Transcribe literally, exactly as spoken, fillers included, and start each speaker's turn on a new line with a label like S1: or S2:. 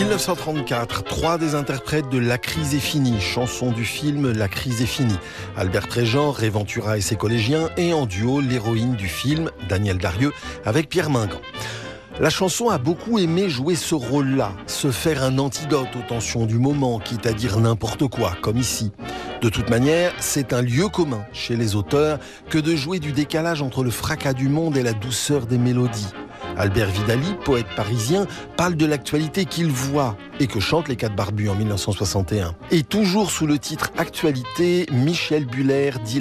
S1: dix-neuf cent trente-quatre, trois des interprètes de La crise est finie, chanson du film La crise est finie. Albert Préjean, Ray Ventura et ses collégiens, et en duo l'héroïne du film, Danielle Darieux, avec Pierre Mingan. La chanson a beaucoup aimé jouer ce rôle-là, se faire un antidote aux tensions du moment, quitte à dire n'importe quoi, comme ici. De toute manière, c'est un lieu commun chez les auteurs que de jouer du décalage entre le fracas du monde et la douceur des mélodies. Albert Vidali, poète parisien, parle de l'actualité qu'il voit et que chantent les Quatre Barbus en dix-neuf cent soixante et un. Et toujours sous le titre Actualité, Michel Buller dit